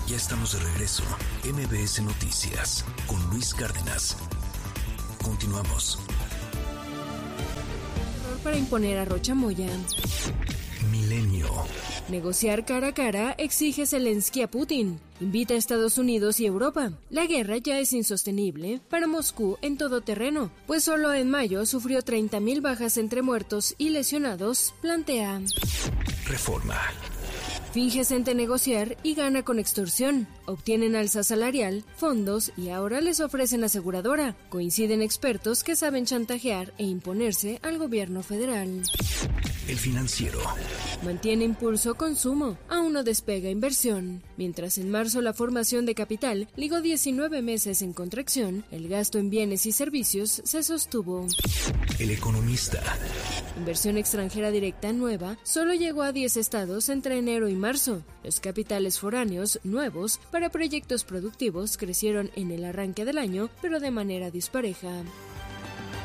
Ya estamos de regreso. MBS Noticias con Luis Cárdenas. Continuamos. Para imponer a Rocha Moya. Milenio. Negociar cara a cara exige Zelensky a Putin. Invita a Estados Unidos y Europa. La guerra ya es insostenible para Moscú en todo terreno, pues solo en mayo sufrió 30,000 bajas entre muertos y lesionados, plantea. Reforma. Finge ente negociar y gana con extorsión. Obtienen alza salarial, fondos y ahora les ofrecen aseguradora. Coinciden expertos que saben chantajear e imponerse al gobierno federal. El Financiero. Mantiene impulso consumo, aún no despega inversión. Mientras en marzo la formación de capital ligó 19 meses en contracción, el gasto en bienes y servicios se sostuvo. El Economista. Inversión extranjera directa nueva solo llegó a 10 estados entre enero y marzo. Los capitales foráneos nuevos para proyectos productivos crecieron en el arranque del año, pero de manera dispareja.